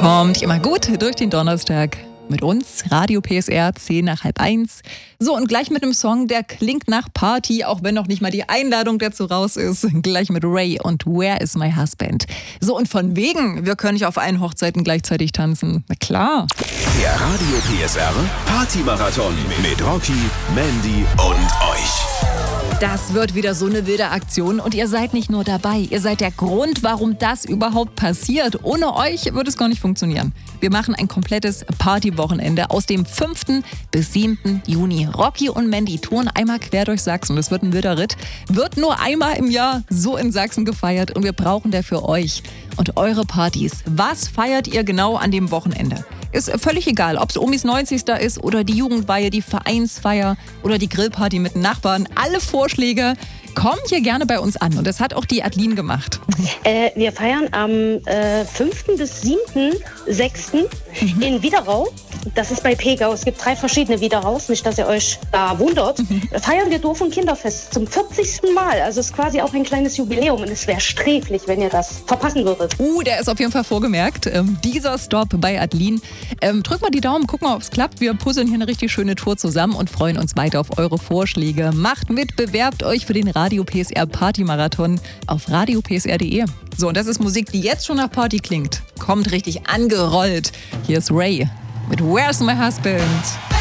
Kommt immer gut durch den Donnerstag mit uns, Radio PSR, 10 nach halb 1. So, und gleich mit einem Song, der klingt nach Party, auch wenn noch nicht mal die Einladung dazu raus ist. Gleich mit Ray und Where is my husband? So, und von wegen, wir können nicht auf allen Hochzeiten gleichzeitig tanzen. Na klar. Der Radio PSR Party-Marathon mit Rocky, Mandy und euch. Das wird wieder so eine wilde Aktion und ihr seid nicht nur dabei, ihr seid der Grund, warum das überhaupt passiert. Ohne euch würde es gar nicht funktionieren. Wir machen ein komplettes Partywochenende aus dem 5. bis 7. Juni. Rocky und Mandy touren einmal quer durch Sachsen. Das wird ein wilder Ritt. Wird nur einmal im Jahr so in Sachsen gefeiert und wir brauchen dafür euch und eure Partys. Was feiert ihr genau an dem Wochenende? Ist völlig egal, ob es Omis 90. ist oder die Jugendweihe, die Vereinsfeier oder die Grillparty mit den Nachbarn. Alle Vorschläge kommen hier gerne bei uns an. Und das hat auch die Adeline gemacht. Wir feiern am 5. bis 7.6. in Widerau. Das ist bei Pegau. Es gibt 3 verschiedene Wideraus, nicht, dass ihr euch da wundert. Feiern wir Dorf- und Kinderfest zum 40. Mal. Also es ist quasi auch ein kleines Jubiläum. Und es wäre sträflich, wenn ihr das verpassen würdet. Der ist auf jeden Fall vorgemerkt. Dieser Stop bei Adeline. Drückt mal die Daumen, gucken mal, ob es klappt. Wir puzzeln hier eine richtig schöne Tour zusammen und freuen uns weiter auf eure Vorschläge. Macht mit, bewerbt euch für den Radio PSR Party-Marathon auf radiopsr.de. So, und das ist Musik, die jetzt schon nach Party klingt. Kommt richtig angerollt. Hier ist Ray mit Where's My Husband?